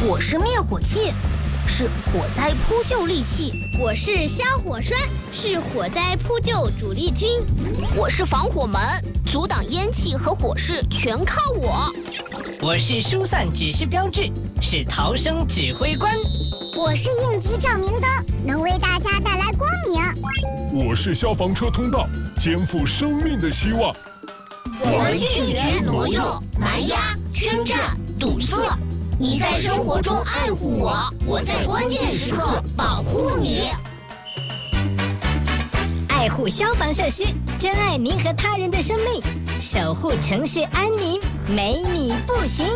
我是灭火器，是火灾扑救利器。 我是消火栓，是火灾扑救主力军。 我是防火门，阻挡烟气和火势全靠我。 我是疏散指示标志，是逃生指挥官。 我是应急照明灯，能为大家带来光明。 我是消防车通道，肩负生命的希望。 我们拒绝挪用、蛮压、圈占、堵塞。你在生活中爱护我，我在关键时刻保护你。 爱护消防设施，珍爱您和他人的生命，守护城市安宁，没你不行。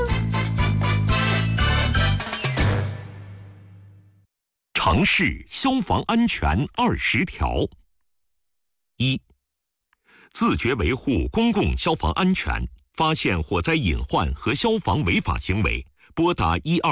城市消防安全20条。1. 自觉维护公共消防安全，发现火灾隐患和消防违法行为，拨打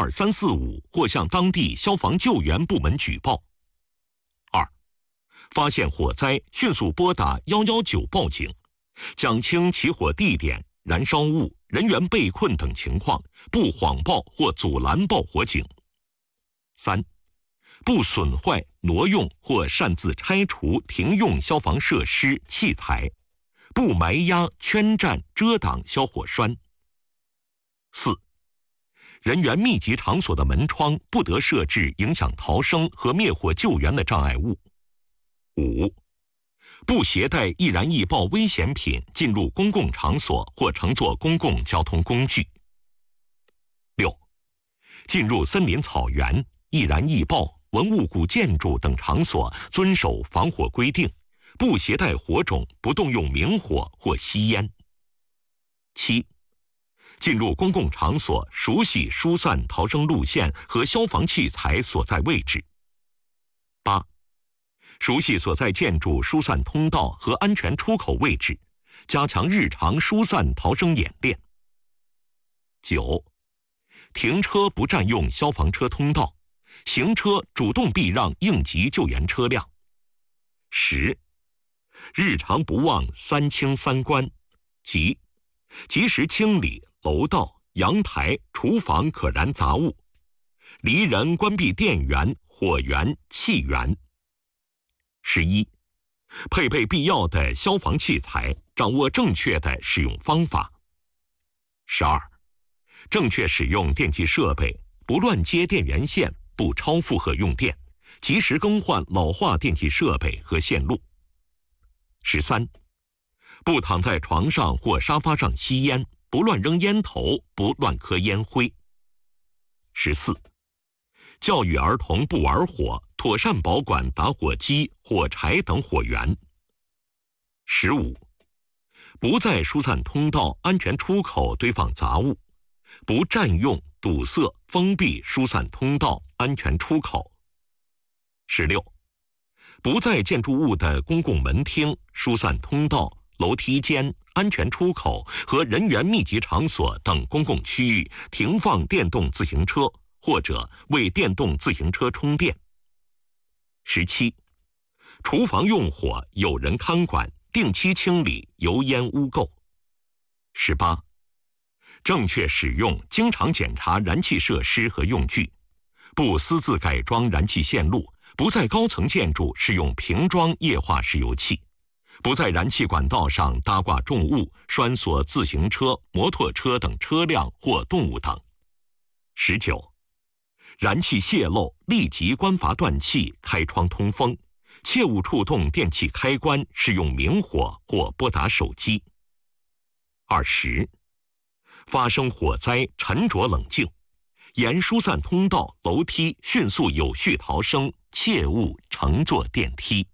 12345或向当地消防救援部门举报。2. 发现火灾，迅速拨打119报警，讲清起火地点、燃烧物、人员被困等情况，不谎报或阻拦报火警。3. 不损坏、挪用或擅自拆除停用消防设施器材，不埋压、圈占、遮挡消火栓。4. 人员密集场所的门窗不得设置影响逃生和灭火救援的障碍物。5. 不携带易燃易爆危险品进入公共场所或乘坐公共交通工具。6. 进入森林草原、易燃易爆、文物古建筑等场所遵守防火规定，不携带火种，不动用明火或吸烟。7. 进入公共场所熟悉疏散逃生路线和消防器材所在位置。8. 熟悉所在建筑疏散通道和安全出口位置，加强日常疏散逃生演练。9. 停车不占用消防车通道，行车主动避让应急救援车辆。10. 日常不忘3清3关，即及时清理楼道、阳台、厨房可燃杂物，离人关闭电源、火源、气源。11. 配备必要的消防器材，掌握正确的使用方法。12. 正确使用电气设备，不乱接电源线，不超负荷用电，及时更换老化电气设备和线路。13. 不躺在床上或沙发上吸烟，不乱扔烟头，不乱磕烟灰。14. 教育儿童不玩火，妥善保管打火机、火柴等火源。15. 不在疏散通道、安全出口堆放杂物，不占用、堵塞、封闭疏散通道、安全出口。16. 不在建筑物的公共门厅、疏散通道、楼梯间、安全出口和人员密集场所等公共区域停放电动自行车，或者为电动自行车充电。17. 厨房用火有人看管，定期清理油烟污垢。18. 正确使用，经常检查燃气设施和用具，不私自改装燃气线路，不在高层建筑使用瓶装液化石油气，不在燃气管道上搭挂重物，拴锁自行车、摩托车等车辆或动物等。19. 燃气泄漏，立即关阀断气，开窗通风，切勿触动电器开关，使用明火或拨打手机。20. 发生火灾，沉着冷静，沿疏散通道、楼梯迅速有序逃生，切勿乘坐电梯。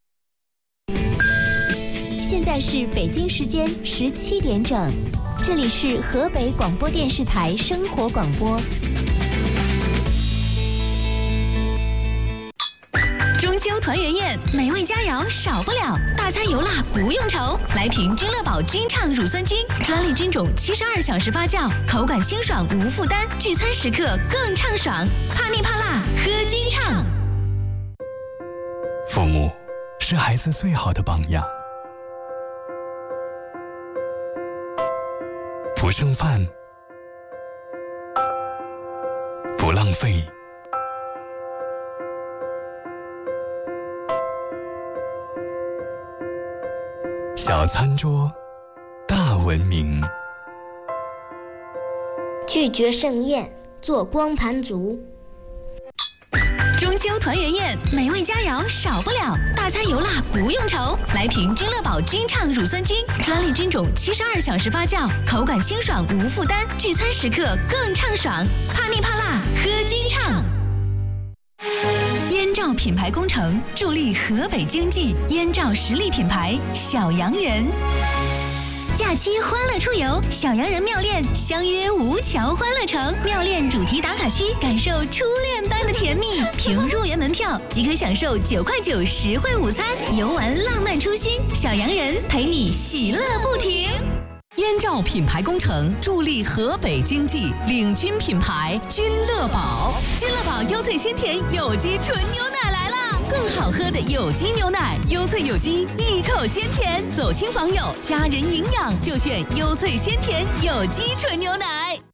现在是北京时间17点整，这里是河北广播电视台生活广播。 中秋团圆宴，美味佳肴少不了，大餐油辣不用愁。来瓶君乐宝君畅乳酸菌，专利菌种72小时发酵，口感清爽无负担，聚餐时刻更畅爽。怕腻怕辣，喝君畅。 父母是孩子最好的榜样。不剩饭， 不浪费。小餐桌，大文明。 拒绝盛宴，做光盘族。 中秋团圆宴，美味佳肴少不了，大餐油辣不用愁。来瓶君乐宝君畅乳酸菌，专利菌种，72小时发酵，口感清爽无负担，聚餐时刻更畅爽。怕腻怕辣，喝君畅。燕赵品牌工程助力河北经济，燕赵实力品牌小洋人。假期欢乐出游，小洋人妙恋相约吴桥欢乐城，妙恋主题打卡区，感受初恋般的甜蜜。凭入园门票即可享受9块9实惠午餐，游玩浪漫初心，小洋人陪你喜乐不停。 燕赵品牌工程助力河北经济，领军品牌君乐宝。君乐宝优萃鲜甜有机纯牛奶来啦！更好喝的有机牛奶，优萃有机，一口鲜甜，走亲访友，家人营养就选优萃鲜甜有机纯牛奶。